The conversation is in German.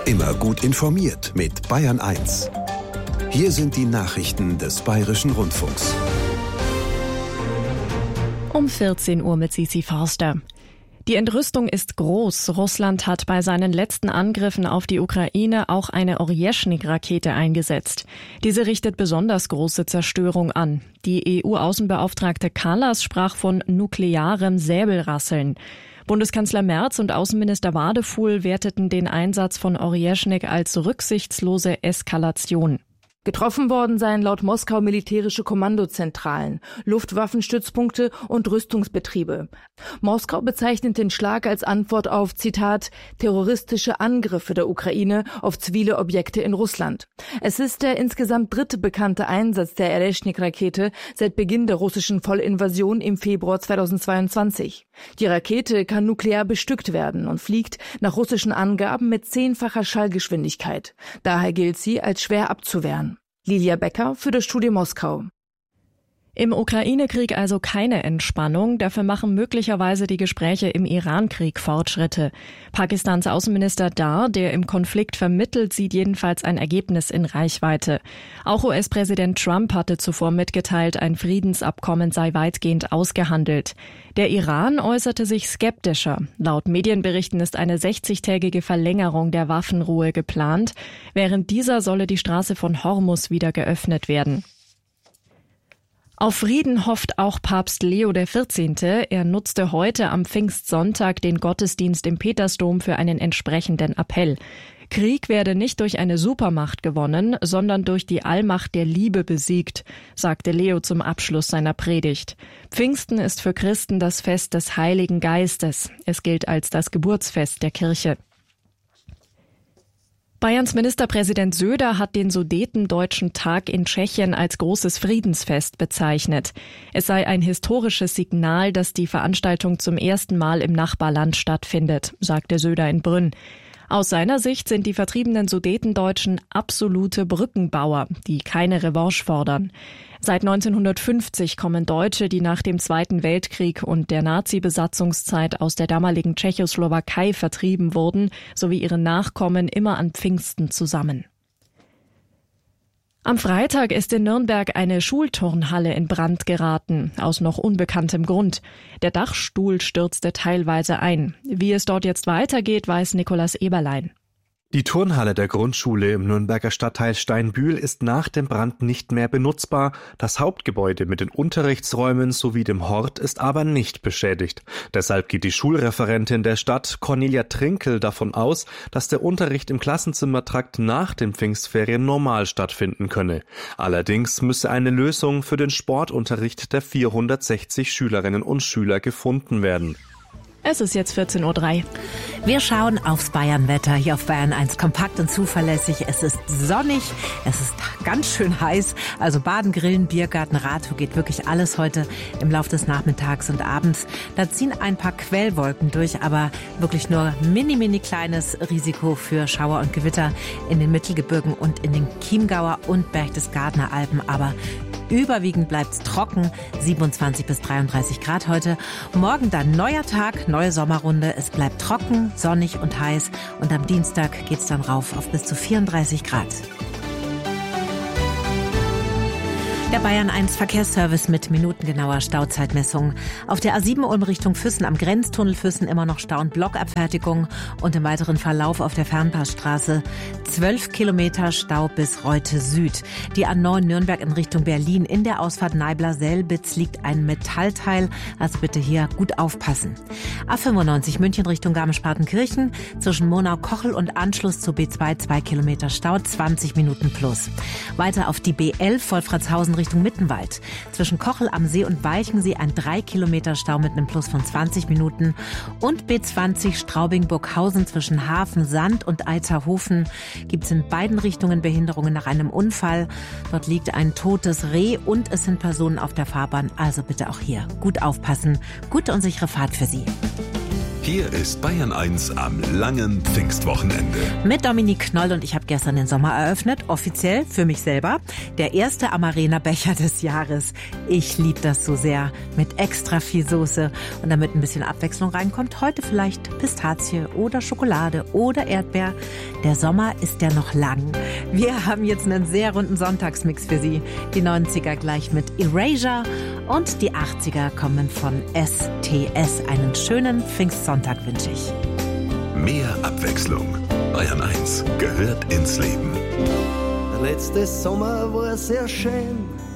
Immer gut informiert mit Bayern 1. Hier sind die Nachrichten des Bayerischen Rundfunks. Um 14 Uhr mit Sisi Forster. Die Entrüstung ist groß. Russland hat bei seinen letzten Angriffen auf die Ukraine auch eine Orjeschnik-Rakete eingesetzt. Diese richtet besonders große Zerstörung an. Die EU-Außenbeauftragte Kallas sprach von nuklearem Säbelrasseln. Bundeskanzler Merz und Außenminister Wadefuhl werteten den Einsatz von Orjeschnik als rücksichtslose Eskalation. Getroffen worden seien laut Moskau militärische Kommandozentralen, Luftwaffenstützpunkte und Rüstungsbetriebe. Moskau bezeichnet den Schlag als Antwort auf, Zitat, terroristische Angriffe der Ukraine auf zivile Objekte in Russland. Es ist der insgesamt dritte bekannte Einsatz der Orjeschnik-Rakete seit Beginn der russischen Vollinvasion im Februar 2022. Die Rakete kann nuklear bestückt werden und fliegt nach russischen Angaben mit 10-facher Schallgeschwindigkeit. Daher gilt sie als schwer abzuwehren. Lilia Becker für das Studio Moskau. Im Ukraine-Krieg also keine Entspannung, dafür machen möglicherweise die Gespräche im Iran-Krieg Fortschritte. Pakistans Außenminister Dar, der im Konflikt vermittelt, sieht jedenfalls ein Ergebnis in Reichweite. Auch US-Präsident Trump hatte zuvor mitgeteilt, ein Friedensabkommen sei weitgehend ausgehandelt. Der Iran äußerte sich skeptischer. Laut Medienberichten ist eine 60-tägige Verlängerung der Waffenruhe geplant. Während dieser solle die Straße von Hormuz wieder geöffnet werden. Auf Frieden hofft auch Papst Leo XIV. Er nutzte heute am Pfingstsonntag den Gottesdienst im Petersdom für einen entsprechenden Appell. Krieg werde nicht durch eine Supermacht gewonnen, sondern durch die Allmacht der Liebe besiegt, sagte Leo zum Abschluss seiner Predigt. Pfingsten ist für Christen das Fest des Heiligen Geistes. Es gilt als das Geburtsfest der Kirche. Bayerns Ministerpräsident Söder hat den Sudetendeutschen Tag in Tschechien als großes Friedensfest bezeichnet. Es sei ein historisches Signal, dass die Veranstaltung zum ersten Mal im Nachbarland stattfindet, sagte Söder in Brünn. Aus seiner Sicht sind die vertriebenen Sudetendeutschen absolute Brückenbauer, die keine Revanche fordern. Seit 1950 kommen Deutsche, die nach dem Zweiten Weltkrieg und der Nazi-Besatzungszeit aus der damaligen Tschechoslowakei vertrieben wurden, sowie ihre Nachkommen immer an Pfingsten zusammen. Am Freitag ist in Nürnberg eine Schulturnhalle in Brand geraten, aus noch unbekanntem Grund. Der Dachstuhl stürzte teilweise ein. Wie es dort jetzt weitergeht, weiß Nikolaus Eberlein. Die Turnhalle der Grundschule im Nürnberger Stadtteil Steinbühl ist nach dem Brand nicht mehr benutzbar. Das Hauptgebäude mit den Unterrichtsräumen sowie dem Hort ist aber nicht beschädigt. Deshalb geht die Schulreferentin der Stadt, Cornelia Trinkel, davon aus, dass der Unterricht im Klassenzimmertrakt nach den Pfingstferien normal stattfinden könne. Allerdings müsse eine Lösung für den Sportunterricht der 460 Schülerinnen und Schüler gefunden werden. Es ist jetzt 14:03 Uhr. Wir schauen aufs Bayernwetter hier auf Bayern 1. Kompakt und zuverlässig. Es ist sonnig, es ist ganz schön heiß. Also Baden, Grillen, Biergarten, Radtour geht wirklich alles heute im Laufe des Nachmittags und Abends. Da ziehen ein paar Quellwolken durch, aber wirklich nur mini kleines Risiko für Schauer und Gewitter in den Mittelgebirgen und in den Chiemgauer und Berchtesgadener Alpen. Aber überwiegend bleibt's trocken, 27 bis 33 Grad heute. Morgen dann neuer Tag, neue Sommerrunde. Es bleibt trocken, sonnig und heiß. Und am Dienstag geht's dann rauf auf bis zu 34 Grad. Der Bayern 1 Verkehrsservice mit minutengenauer Stauzeitmessung. Auf der A7 Ulm Richtung Füssen am Grenztunnel Füssen immer noch Stau und Blockabfertigung und im weiteren Verlauf auf der Fernpassstraße 12 Kilometer Stau bis Reute Süd. Die A9 Nürnberg in Richtung Berlin in der Ausfahrt Neibler-Selbitz liegt ein Metallteil, also bitte hier gut aufpassen. A95 München Richtung Garmisch-Partenkirchen zwischen Monau-Kochel und Anschluss zur B2 2 Kilometer Stau, 20 Minuten plus. Weiter auf die B11 Wolfratshausen Richtung Mittenwald. Zwischen Kochel am See und Weichensee ein 3 Kilometer Stau mit einem Plus von 20 Minuten. Und B20 Straubing-Burghausen zwischen Hafen, Sand und Eiterhofen gibt es in beiden Richtungen Behinderungen nach einem Unfall. Dort liegt ein totes Reh und es sind Personen auf der Fahrbahn. Also bitte auch hier gut aufpassen. Gute und sichere Fahrt für Sie. Hier ist Bayern 1 am langen Pfingstwochenende. Mit Dominique Knoll und ich habe gestern den Sommer eröffnet, offiziell für mich selber. Der erste Amarena-Becher des Jahres. Ich liebe das so sehr, mit extra viel Soße. Und damit ein bisschen Abwechslung reinkommt, heute vielleicht Pistazie oder Schokolade oder Erdbeer. Der Sommer ist ja noch lang. Wir haben jetzt einen sehr runden Sonntagsmix für Sie. Die 90er gleich mit Erasure und die 80er kommen von STS. Einen schönen Pfingstsonntag wünsche ich. Mehr Abwechslung. Bayern 1 gehört ins Leben. Letztes Sommer war sehr schön.